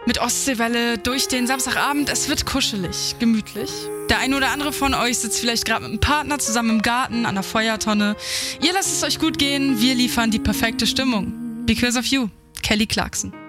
mit Ostseewelle durch den Samstagabend. Es wird kuschelig, gemütlich. Der eine oder andere von euch sitzt vielleicht gerade mit einem Partner zusammen im Garten an der Feuertonne. Ihr lasst es euch gut gehen, wir liefern die perfekte Stimmung. Because of You, Kelly Clarkson.